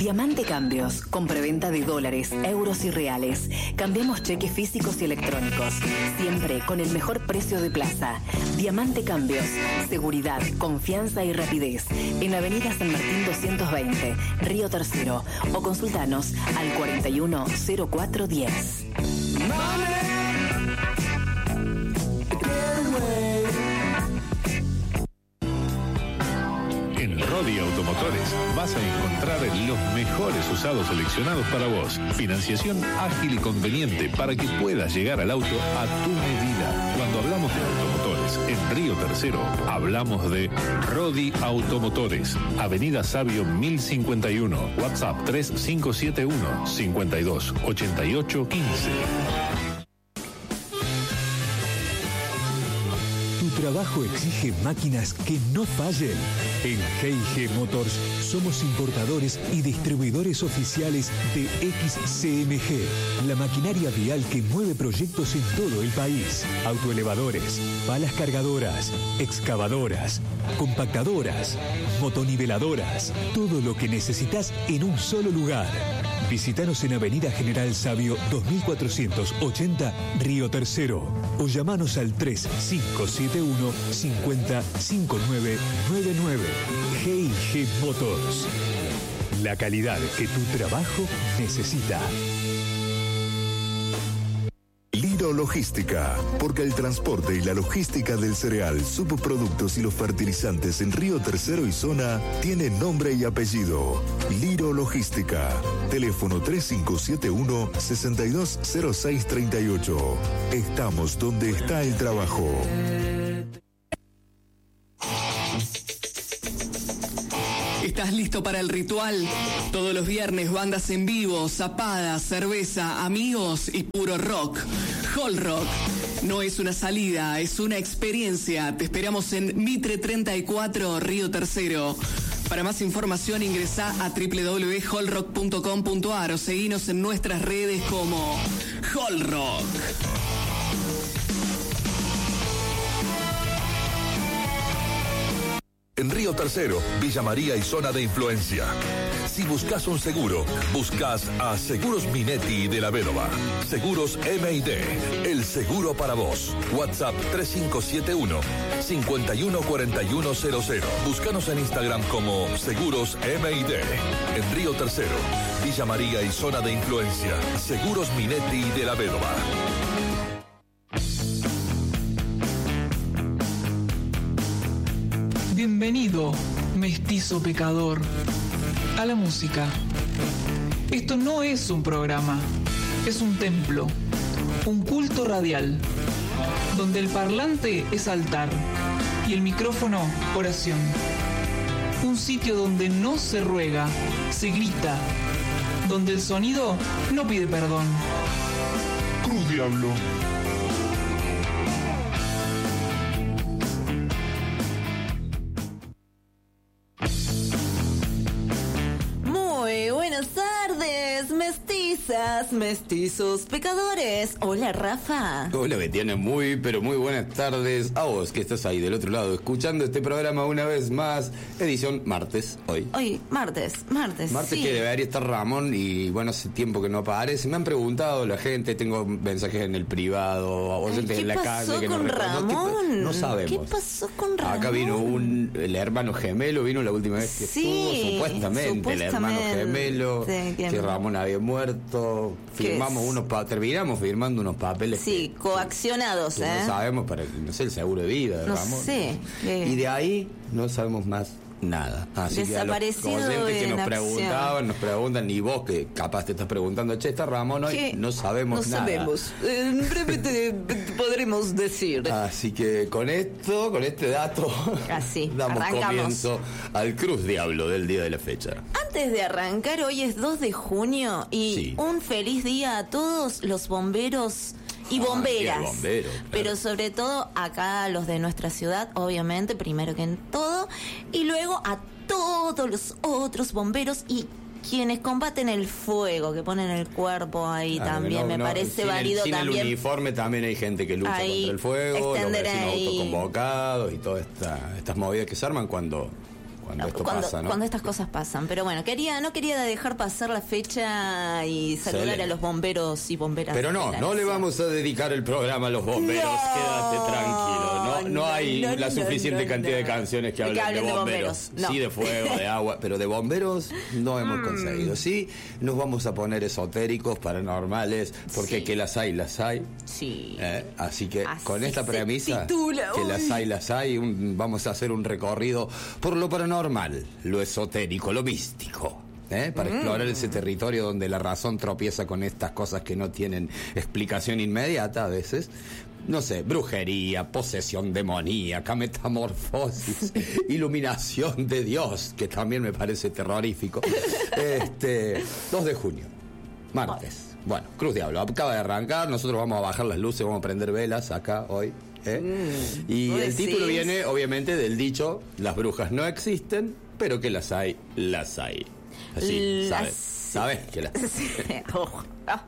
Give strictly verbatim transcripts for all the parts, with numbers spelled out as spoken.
Diamante Cambios, con preventa de dólares, euros y reales. Cambiamos cheques físicos y electrónicos, siempre con el mejor precio de plaza. Diamante Cambios, seguridad, confianza y rapidez. En Avenida San Martín doscientos veinte, Río Tercero, o consultanos al cuarenta y uno cero cuatro diez. En Rodi Automotores vas a encontrar los mejores usados seleccionados para vos. Financiación ágil y conveniente para que puedas llegar al auto a tu medida. Cuando hablamos de automotores en Río Tercero, hablamos de Rodi Automotores. Avenida Sabio mil cincuenta y uno. WhatsApp tres cinco siete uno, cinco dos, ocho ocho uno cinco. Tu trabajo exige máquinas que no fallen. En G y G Motors somos importadores y distribuidores oficiales de X C M G, la maquinaria vial que mueve proyectos en todo el país. Autoelevadores, palas cargadoras, excavadoras, compactadoras, motoniveladoras, todo lo que necesitas en un solo lugar. Visítanos en Avenida General Sabio dos mil cuatrocientos ochenta, Río Tercero, o llamanos al tres cinco siete uno, cinco cero, cinco nueve nueve nueve. G y G Motors. La calidad que tu trabajo necesita. Liro Logística, porque el transporte y la logística del cereal, subproductos y los fertilizantes en Río Tercero y zona tiene nombre y apellido. Liro Logística. Teléfono tres cinco siete uno, seis dos cero seis tres ocho. Estamos donde está el trabajo. ¿Estás listo para el ritual? Todos los viernes, bandas en vivo, zapadas, cerveza, amigos y puro rock. Hall Rock. No es una salida, es una experiencia. Te esperamos en Mitre treinta y cuatro, Río Tercero. Para más información ingresá a doble u doble u doble u punto hall rock punto com punto a r o seguinos en nuestras redes como Hall Rock. En Río Tercero, Villa María y zona de influencia. Si buscas un seguro, buscas a Seguros Minetti de la Vedova. Seguros M I D, el seguro para vos. WhatsApp tres cinco siete uno, cinco uno cuatro uno cero cero. Búscanos en Instagram como Seguros M I D. En Río Tercero, Villa María y zona de influencia. Seguros Minetti de la Vedova. Bienvenido, mestizo pecador, a la música. Esto no es un programa, es un templo, un culto radial, donde el parlante es altar y el micrófono oración. Un sitio donde no se ruega, se grita, donde el sonido no pide perdón. Cruz Diablo. Buenas tardes, mestizas, mestizos, pecadores. Hola, Rafa. Hola, Betiana, muy, pero muy buenas tardes a vos que estás ahí del otro lado escuchando este programa una vez más, edición martes, hoy. Hoy, martes, martes, Martes sí. que debería estar Ramón y bueno, hace tiempo que no aparece. Me han preguntado la gente, tengo mensajes en el privado, oyentes en la calle que no con reconozco. Ramón? No sabemos. ¿Qué pasó con Ramón? Acá vino un, el hermano gemelo, vino la última vez que Sí, estuvo, supuestamente, supuestamente, el hermano gemelo, que- que Ramón había muerto, firmamos es? unos pa- terminamos firmando unos papeles. Sí, que, coaccionados, que ¿eh? no sabemos para, no sé, el seguro de vida de No Ramón. sé. Eh. Y de ahí no sabemos más nada. Así Desaparecido que a los oyentes que en nos acción. preguntaban, nos preguntan, y vos que capaz te estás preguntando, che, está Ramón hoy, ¿Qué? no sabemos no nada. sabemos. En breve te podremos decir. Así que con esto, con este dato, Así, damos arrancamos. comienzo al Cruz Diablo del día de la fecha. Antes de arrancar, hoy es dos de junio y Sí. un feliz día a todos los bomberos y Ah, bomberas. qué bombero, claro. Pero sobre todo acá los de nuestra ciudad, obviamente, primero que en todo, y luego a todos los otros bomberos y quienes combaten el fuego, que ponen el cuerpo ahí Claro, también, no, me no, parece sin válido el, sin también. el uniforme también hay gente que lucha Ahí, contra el fuego, los extender vecinos ahí. autoconvocados y todas esta, estas movidas que se arman cuando cuando esto cuando, pasa, ¿no? Cuando estas cosas pasan. Pero bueno, quería no quería dejar pasar la fecha y saludar Excelente. a los bomberos y bomberas. Pero no, no le vamos a dedicar el programa a los bomberos, No, quédate tranquilo. No, no, no, hay no, la no, suficiente no, cantidad no. de canciones que Que hablen hablen de de bomberos. bomberos, no. Sí, de fuego, de agua, pero de bomberos no hemos conseguido. Sí, nos vamos a poner esotéricos, paranormales, porque Sí. que las hay, las hay. Sí. Eh, así que Así con esta se premisa, titula, que uy. las hay, las hay, un- vamos a hacer un recorrido por lo paranormal, lo esotérico, lo místico. ¿eh? Para Mm. explorar ese territorio donde la razón tropieza con estas cosas que no tienen explicación inmediata a veces. No sé, brujería, posesión demoníaca, metamorfosis, iluminación de Dios, que también me parece terrorífico. Este, dos de junio, martes. Bueno, Cruz Diablo, acaba de arrancar, nosotros vamos a bajar las luces, vamos a prender velas acá hoy. ¿eh? Mm, y ¿vos el título decís? viene, obviamente, del dicho, las brujas no existen, pero que las hay, las hay. Así, Las- ¿sabes? ¿Sabes que las Ojo. Ah.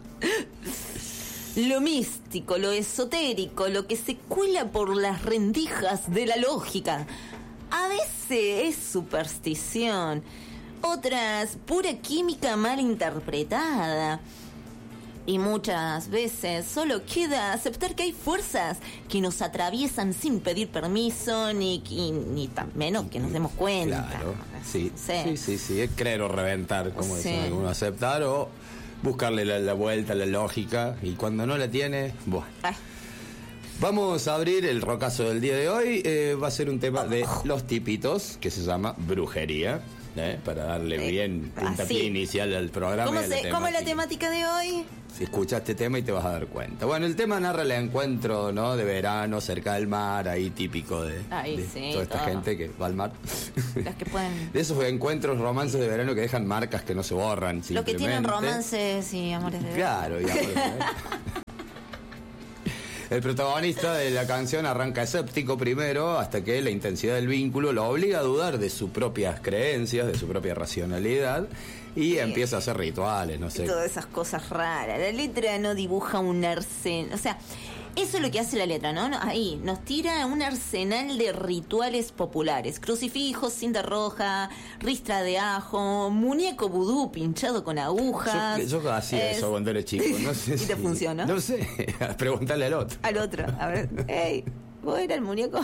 Lo místico, lo esotérico, lo que se cuela por las rendijas de la lógica. A veces es superstición, otras pura química mal interpretada. Y muchas veces solo queda aceptar que hay fuerzas que nos atraviesan sin pedir permiso, ni, ni, ni tan menos que nos demos cuenta. Claro, sí, Sí. sí, sí, sí, es creer o reventar, como Sí. dicen algunos, aceptar o buscarle la, la vuelta, la lógica, y cuando no la tiene, bueno. Ah. Vamos a abrir el rocazo del día de hoy, eh, va a ser un tema de los tipitos, que se llama brujería, ¿eh? Para darle Eh, bien puntapié así. inicial al programa. ¿Cómo, y a la se, ¿Cómo es la temática. temática de hoy? Si escuchas este tema y te vas a dar cuenta. Bueno, el tema narra el encuentro, ¿no? De verano, cerca del mar, ahí típico de, Ahí de sí, toda esta todo. gente que va al mar. Los que pueden... De esos encuentros, romances de verano que dejan marcas que no se borran. Los que tienen simplemente. romances y amores de Claro, y amores de verano. El protagonista de la canción arranca escéptico primero, hasta que la intensidad del vínculo lo obliga a dudar de sus propias creencias, de su propia racionalidad, y empieza a hacer rituales, no sé. Y todas esas cosas raras. La letra no dibuja un arsenal. O sea, eso es lo que hace la letra, ¿no? No, ahí, nos tira un arsenal de rituales populares. Crucifijos, cinta roja, ristra de ajo, muñeco vudú pinchado con agujas. Yo, yo hacía Es- eso cuando era chico, no sé ¿Y si... te funcionó? No sé, preguntarle al otro. Al otro, a ver, hey, ¿vos eras el muñeco?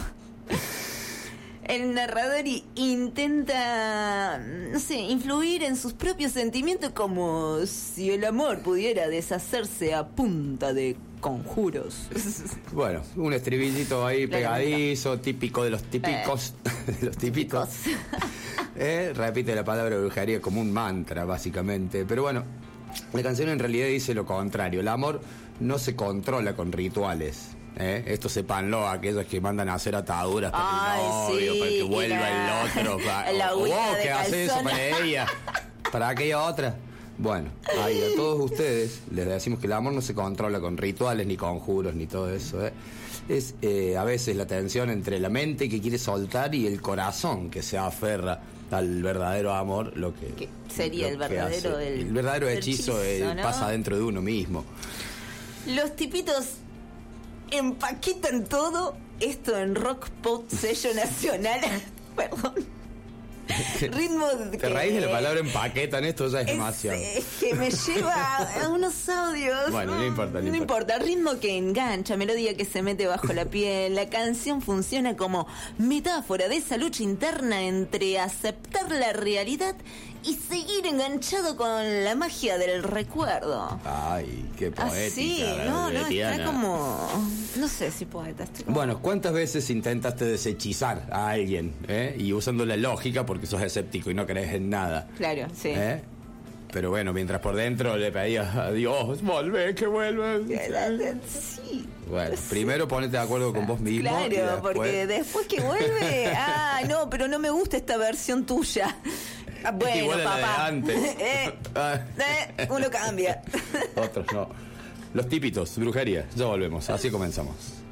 El narrador i- intenta, no sé, influir en sus propios sentimientos como si el amor pudiera deshacerse a punta de conjuros. Bueno, un estribillito ahí La pegadizo, típico de los típicos, de los típicos. Eh, repite la palabra brujería como un mantra, básicamente. Pero bueno, la canción en realidad dice lo contrario. El amor no se controla con rituales. ¿eh? Esto sépanlo, aquellos que mandan a hacer ataduras para Ay, el novio, sí, para que y vuelva la- el otro. Para, la o uña vos de que haces eso calzón. para ella, para aquella otra. Bueno, ahí a todos ustedes les decimos que el amor no se controla con rituales, ni conjuros, ni todo eso. ¿eh? Es eh, a veces la tensión entre la mente que quiere soltar y el corazón que se aferra al verdadero amor, lo que ¿Qué sería lo el que verdadero hace. el- el verdadero el hechizo, hechizo, eh, ¿no? pasa dentro de uno mismo. Los tipitos empaquetan todo esto en Rock Pop Sello Nacional. Perdón. Ritmo de Te raíz de la palabra empaquetan, esto ya es, Es, demasiado. es que me lleva a unos audios. Bueno, no importa, no No importa. importa, ritmo que engancha, melodía que se mete bajo la piel. La canción funciona como metáfora de esa lucha interna entre aceptar la realidad y seguir enganchado con la magia del recuerdo. Ay, qué poética. Así, la no, no, Letiana. está como... No sé si poeta. Estoy como- Bueno, ¿cuántas veces intentaste deshechizar a alguien? ¿eh? Y usando la lógica porque sos escéptico y no crees en nada. Claro, sí. ¿eh? Pero bueno, mientras por dentro le pedías a Dios, volvé, que vuelva. Sí. Bueno, primero ponete de acuerdo con vos mismo. y Claro, después- porque después que vuelve, ah, no, pero no me gusta esta versión tuya. Ah, bueno, Igual a la de papá. antes. Eh, Ah. eh, uno cambia. Otros no. Los típitos, brujería. Ya volvemos. Así comenzamos.